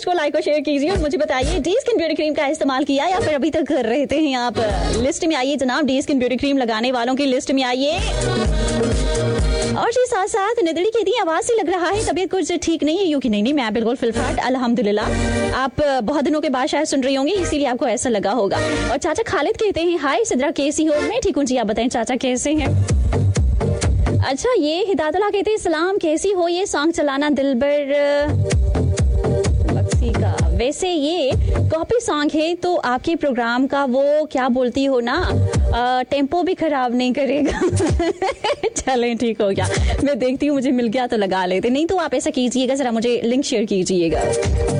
को लाइक और शेयर कीजिए और मुझे बताइए डे स्किन ब्यूटी क्रीम का इस्तेमाल किया या फिर अभी तक कर रहे थे आप। लिस्ट में आइए जनाब, डे स्किन ब्यूटी क्रीम लगाने वालों की लिस्ट में आइए। और जी साथ साथ निधड़ी की इतनी आवाज से लग रहा है तबीयत कुछ ठीक नहीं है, यूं कि नहीं मैं बिल्कुल फिलहाल अल्हम्दुलिल्लाह। आप बहुत दिनों के बाद शायद सुन रही होंगी, इसीलिए आपको ऐसा लगा होगा। और चाचा खालिद कहते हैं हाय सिद्रा कैसी हो? मैं ठीक हूँ जी, आप बताएं चाचा कैसे हैं? अच्छा ये हिदायतुल्लाह कहते हैं सलाम कैसी हो, ये सॉन्ग चलाना दिलबर बक्सी का। वैसे ये कॉपी सॉन्ग है तो आपके प्रोग्राम का वो क्या बोलती हो ना, टेम्पो भी खराब नहीं करेगा। चलें ठीक हो गया, मैं देखती हूँ मुझे मिल गया तो लगा लेते, नहीं तो आप ऐसा कीजिएगा जरा मुझे लिंक शेयर कीजिएगा।